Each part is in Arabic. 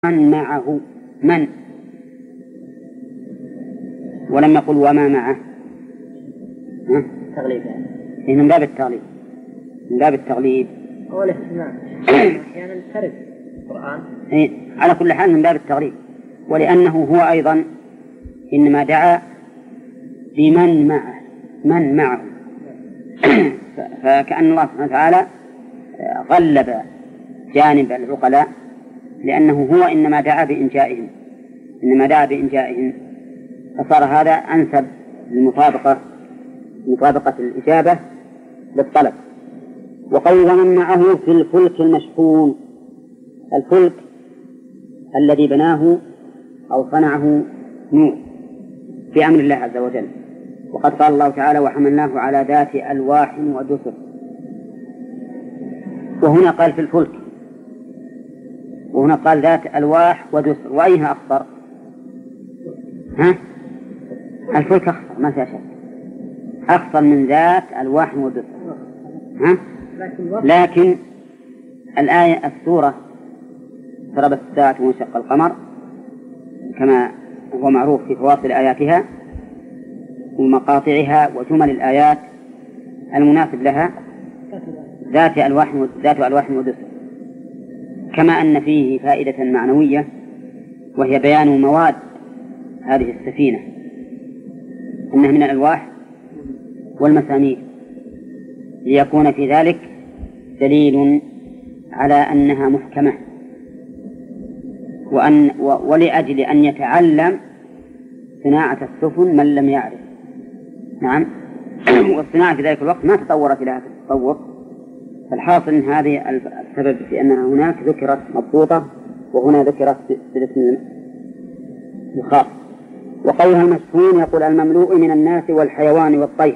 من معه من ولم يقل وما معه تغليب من باب التغليب من باب التغليب أو الاهتمام أحيانا ترد القرآن على كل حال من باب التغليب، ولأنه هو أيضا إنما دعا بمن معه من معه فكأن الله سبحانه وتعالى غلب جانب العقلاء، لأنه هو إنما دعا بإنجائهم فصار هذا أنسب لمطابقة الإجابة للطلب. وقول ومن معه في الفلك المشحون، الفلك الذي بناه أو صنعه نوح بأمر الله عز وجل، وقد قال الله تعالى وحملناه على ذات ألواح ودسر، وهنا قال في الفلك، وهنا قال ذات ألواح ودسر، وأيها أخطر؟ الفلك أخطر ما فيها شك، أخطر من ذات ألواح ودسر. لكن الآية السورة اقتربت الساعة وانشق القمر كما هو معروف في فواصل آياتها ومقاطعها وجمل الآيات المناسب لها ذات ألواح ودسر، كما أن فيه فائدة معنوية وهي بيان مواد هذه السفينة، أنها من الألواح والمسامير، ليكون في ذلك دليل على أنها محكمة، ولأجل أن يتعلم صناعة السفن من لم يعرف. نعم. والصناعة في ذلك الوقت ما تطورت إلى هذا التطور، فالحاصل أن هذه السبب في أنها هناك ذكرت مضبوطة وهنا ذكرت بالاسم الخاص. وقولها المشحون يقول المملوء من الناس والحيوان والطير.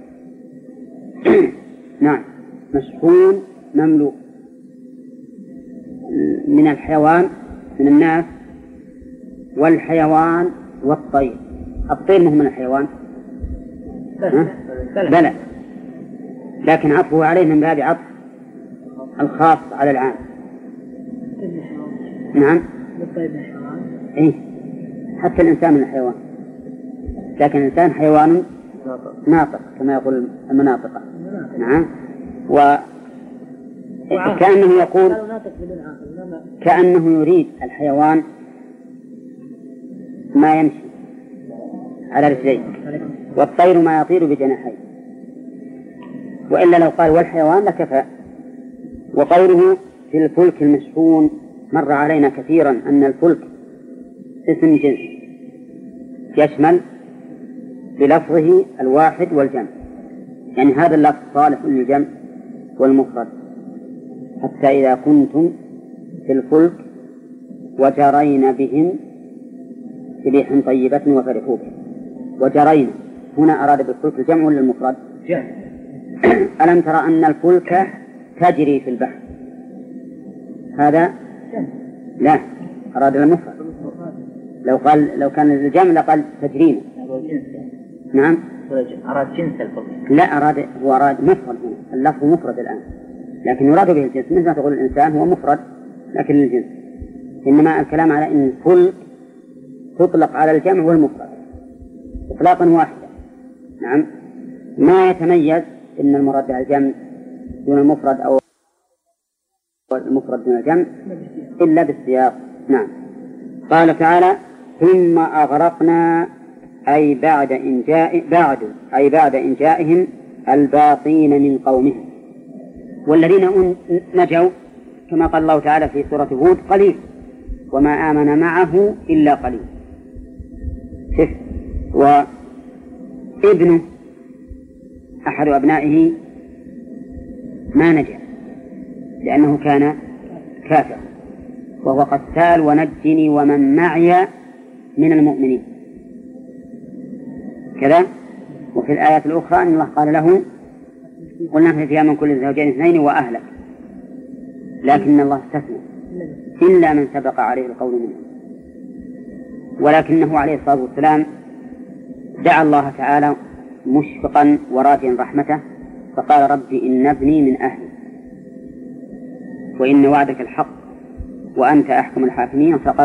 نعم، مشحون مملوء من الحيوان من الناس والحيوان والطير. الطير مهم من الحيوان بلى، لكن عطفه عليه من باب عطف الخاص على العام. نعم، إيه؟ حتى الإنسان من الحيوان، لكن الإنسان حيوان ناطق كما يقول المناطق. نعم. وكأنه يقول كأنه يريد الحيوان ما يمشي على رجليه، والطير ما يطير بجناحيه، وإلا لو قال والحيوان لكفى. وقوله في الفلك المشحون مر علينا كثيرا أن الفلك اسم جنس يشمل بلفظه الواحد والجمع، يعني هذا اللفظ صالح للجمع والمفرد. حتى إذا كنتم في الفلك وجرين بهم في ريح طيبة وفرحوا به. وجرين هنا أراد بالفلك الجمع ولا المفرد؟ ألم ترى أن الفلك تجري في البحر؟ هذا لا، أراد المفرد. لو كان الجمع لقال تجرين. نعم، أراد جنس الفلك. لا، هو أراد مفرد هنا، اللفظ مفرد الآن، لكن يراد به الجنس، مثل ما تقول الإنسان هو مفرد لكن للجنس. إنما الكلام على أن الفلك تطلق على الجمع والمفرد إطلاقا واحدا. نعم، ما يتميز إن المراد بها الجمع دون المفرد أو المفرد دون الجمع إلا بالسياق. نعم. قال تعالى ثم أغرقنا أي بعد إنجائهم الباقين من قومهم، والذين نجوا كما قال الله تعالى في سورة هود قليل وما آمن معه إلا قليل. وابنه أحد أبنائه ما نجا لأنه كان كافر، وهو قتال ونجني ومن معي من المؤمنين كذا. وفي الآيات الأخرى أن الله قال له قلنا اهبط فيها من كل زوجين اثنين وأهلك، لكن الله استثنى إلا من سبق عليه القول منه. ولكنه عليه الصلاة والسلام دعا الله تعالى مشفقا وراجيا رحمته فقال ربي إن ابني من أهلي وإن وعدك الحق وأنت أحكم الحاكمين. فقال